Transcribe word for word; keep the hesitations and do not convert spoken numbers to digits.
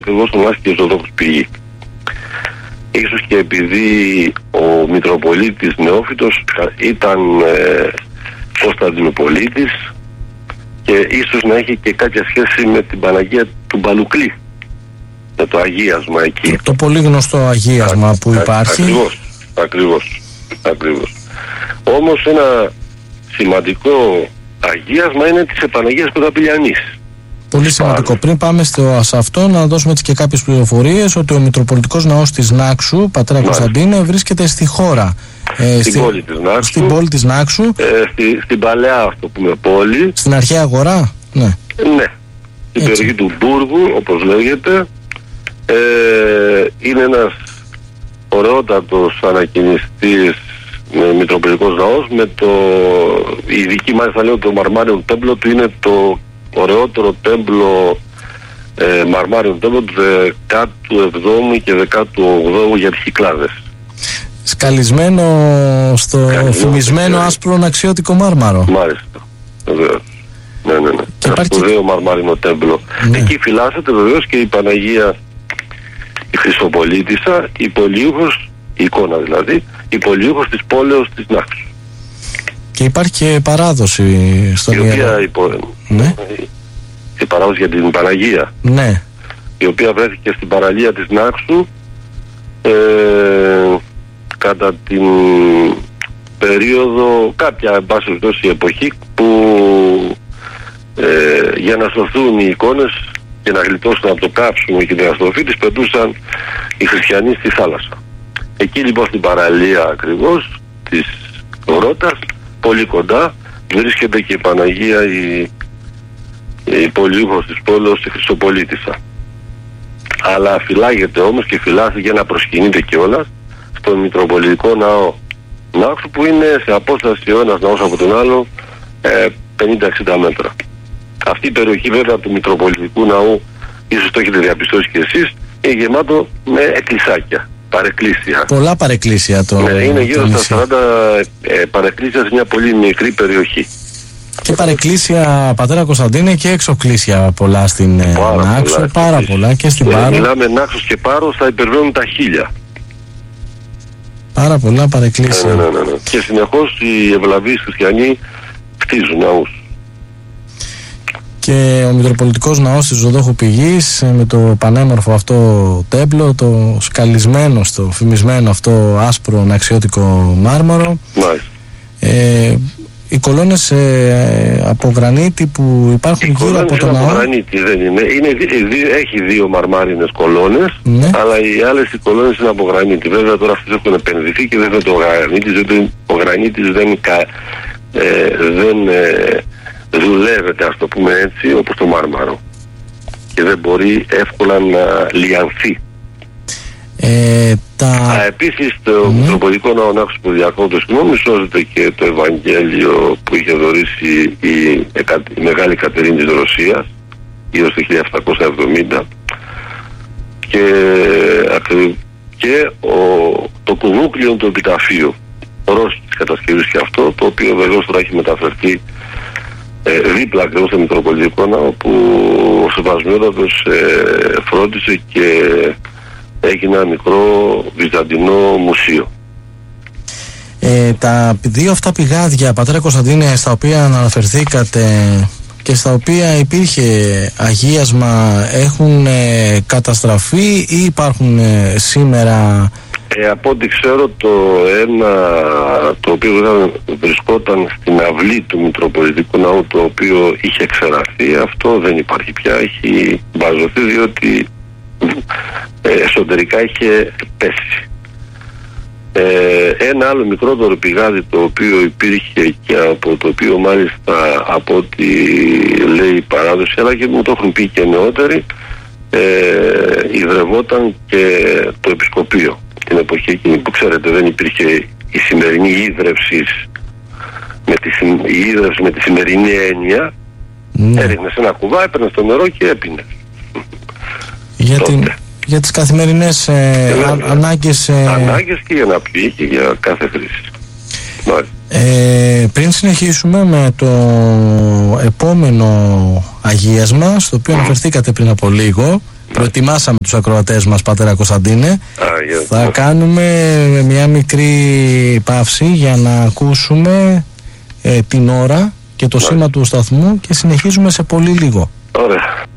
ακριβώς τον άσκησε ο Ζωδόχος Πηγή. Ίσως και επειδή ο Μητροπολίτης Νεόφυτος ήταν ε, Κωνσταντινοπολίτης και ίσως να έχει και κάποια σχέση με την Παναγία του Μπαλουκλή, με το αγίασμα εκεί. Το, το πολύ γνωστό αγίασμα α, που υπάρχει. Ακριβώς, ακριβώς, ακριβώς. Όμως ένα σημαντικό αγίασμα είναι της Επαναγίας Πρωταπηλιανής. Πολύ σημαντικό. Πριν πάμε στο, σε αυτό, να δώσουμε έτσι και κάποιες πληροφορίες ότι ο Μητροπολιτικός Ναός της Νάξου, πατέρα Κωνσταντίνε, βρίσκεται στη χώρα. Ε, στην, στην, πόλη της Νάξου, στην πόλη της Νάξου. Ε, στη, στην παλαιά, αυτό που πούμε, πόλη. Στην αρχαία αγορά, ναι. Ναι. Στην περιοχή του Μπούργου, όπως λέγεται. Ε, είναι ένας ωραιότατος ανακοινιστής με Μητροπολιτικός Ναός, με το η ειδική μάλιστα λέω το Μαρμάριον Τέμπλο του είναι το ωραιότερο τέμπλο ε, Μαρμάριον Τέμπλο του δεκάτου εβδόμου και δεκάτου ογδόου για τις Κυκλάδες. Σκαλισμένο στο Σκαλισμένο, φημισμένο και... άσπρο αξιότικο μάρμαρο. Μάλιστα, βεβαίως. Ναι, ναι, ναι. Ένα υπάρχει... σπουδαίο μαρμάρινο τέμπλο. Ναι. Εκεί φυλάσσεται βεβαίως και η Παναγία η Χριστοπολίτισσα, η πολιούχος, η εικόνα δηλαδή, η πολιούχος της πόλεως της Νάξου. Και υπάρχει και παράδοση στον η οποία υπο... ναι. η παράδοση για την Παναγία, ναι, η οποία βρέθηκε στην παραλία της Νάξου ε, κατά την περίοδο, κάποια εν πάση περιπτώσει εποχή που ε, για να σωθούν οι εικόνες και να γλιτώσουν από το κάψιμο και την αστροφή της πετούσαν οι χριστιανοί στη θάλασσα. Εκεί λοιπόν στην παραλία ακριβώς της Γρότας, πολύ κοντά, βρίσκεται και η Παναγία, η, η πολιούχος της πόλεως, η Χριστοπολίτισσα. Αλλά φυλάγεται όμως και φυλάθηκε να προσκυνείται κιόλας στον Μητροπολιτικό Ναό Νάξου, που είναι σε απόσταση ο ένας ναός από τον άλλο ε, πενήντα εξήντα μέτρα. Αυτή η περιοχή βέβαια του Μητροπολιτικού Ναού, ίσως το έχετε διαπιστώσει κι εσείς, είναι γεμάτο με εκκλησάκια, παρεκκλήσια. Πολλά παρεκκλήσια το. Ναι, είναι γύρω στα σαράντα ε, παρεκκλήσια σε μια πολύ μικρή περιοχή. Και παρεκκλήσια, πατέρα Κωνσταντίνε, και εξοκλήσια πολλά στην Νάξο, πάρα, πάρα πολλά και στην Πάρο. Μιλάμε Νάξος και Πάρο, θα υπερβαίνουν τα χίλια. Πάρα πολλά παρεκκλήσια. Ναι, ναι, ναι, ναι. Και συνεχώς οι ευλαβείς χριστιανοί κτίζουν ναούς. Και ο Μητροπολιτικός Ναός της Ζωδόχου Πηγής με το πανέμορφο αυτό τέμπλο, το σκαλισμένο στο φημισμένο αυτό άσπρο αξιότικο μάρμαρο. Μάλιστα. Ε, οι κολόνες ε, από γρανίτη που υπάρχουν οι γύρω από το ναό. Από γρανίτη δεν είναι. είναι έχει δύο μαρμάρινες κολόνες, ναι, αλλά οι άλλες οι κολόνες είναι από γρανίτη. Βέβαια τώρα αυτές έχουν επενδυθεί και δεν είναι το γρανίτης, διότι ο γρανίτης δεν, ε, δεν ε, δουλεύεται, ας το πούμε έτσι, όπως το μάρμαρο, και δεν μπορεί εύκολα να λιανθεί. Ε, τα... Α, επίσης το mm. Μητροπολιτικό Ναό Νάξου που διακόπτω συγγνώμη, σώζεται και το Ευαγγέλιο που είχε δωρήσει η, η Μεγάλη Κατερίνη της Ρωσίας γύρω στο χίλια επτακόσια εβδομήντα, και, και ο, το κουβούκλιο του επιταφείου ρώσικης κατασκευής και αυτό, το οποίο βεβαίως τώρα έχει μεταφερθεί ε, δίπλα ακριβώς στο Μητροπολιτικό Ναό, που ο Σεβασμιότατος ε, φρόντισε και έγινε ένα μικρό βυζαντινό μουσείο. Ε, τα δύο αυτά πηγάδια, πατέρα Κωνσταντίνε, στα οποία αναφερθήκατε και στα οποία υπήρχε αγίασμα, έχουν ε, καταστραφεί ή υπάρχουν ε, σήμερα? Ε, από ό,τι ξέρω, το ένα το οποίο βρισκόταν στην αυλή του Μητροπολιτικού Ναού, το οποίο είχε εξεραστεί, αυτό δεν υπάρχει πια, έχει μπαζωθεί, διότι ε, εσωτερικά είχε πέσει. Ε, ένα άλλο μικρότερο πηγάδι, το οποίο υπήρχε και από το οποίο μάλιστα από ό,τι λέει η παράδοση, αλλά και μου το έχουν πει και νεότεροι, ε, ιδρευόταν και το επισκοπείο την εποχή εκείνη, που ξέρετε δεν υπήρχε η σημερινή ίδρυυση με τη, η ίδρυυση με τη σημερινή έννοια. Mm. Έριχνες ένα κουβά, έπαιρνες το νερό και έπινες. Για, την, για τις καθημερινές ε, α, ανάγκες ε... ανάγκες και για να πιει και για κάθε χρήση. Ε, πριν συνεχίσουμε με το επόμενο αγίασμα, στο οποίο αναφερθήκατε πριν από λίγο, Προετοιμάσαμε τους ακροατές μας, πατέρα Κωνσταντίνε. Α, για θα το... κάνουμε μια μικρή παύση για να ακούσουμε ε, την ώρα και το σήμα του σταθμού και συνεχίζουμε σε πολύ λίγο. Ωραία.